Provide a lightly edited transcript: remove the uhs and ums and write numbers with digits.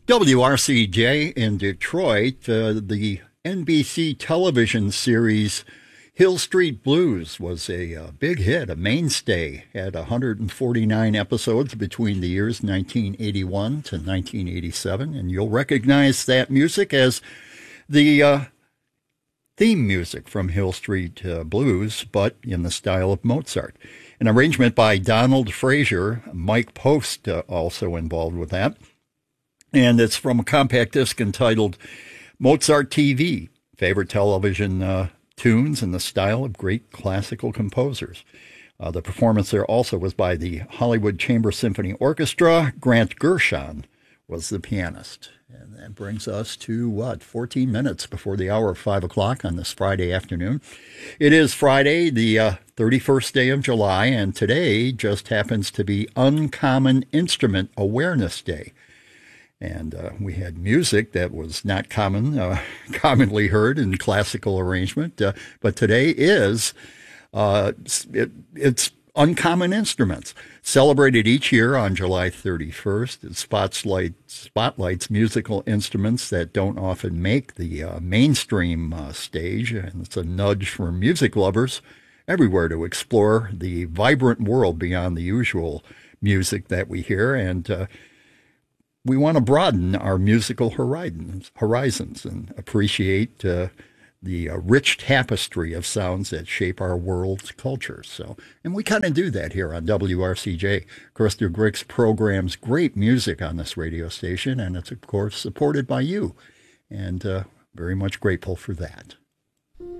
WRCJ in Detroit, the NBC television series Hill Street Blues was a big hit, a mainstay. Had 149 episodes between the years 1981 to 1987, and you'll recognize that music as the theme music from Hill Street Blues, but in the style of Mozart. An arrangement by Donald Frazier, Mike Post also involved with that. And it's from a compact disc entitled Mozart TV, favorite television tunes in the style of great classical composers. The performance there also was by the Hollywood Chamber Symphony Orchestra. Grant Gershon was the pianist. And that brings us to, 14 minutes before the hour of 5 o'clock on this Friday afternoon. It is Friday, the 31st day of July, and today just happens to be Uncommon Instrument Awareness Day. And we had music that was not commonly heard in classical arrangement. But today is, it's Uncommon Instruments, celebrated each year on July 31st. It spotlights musical instruments that don't often make the mainstream stage. And it's a nudge for music lovers everywhere to explore the vibrant world beyond the usual music that we hear. And we want to broaden our musical horizons and appreciate the rich tapestry of sounds that shape our world's culture. And we kind of do that here on WRCJ. Crystal Griggs programs great music on this radio station, and it's, of course, supported by you. And very much grateful for that.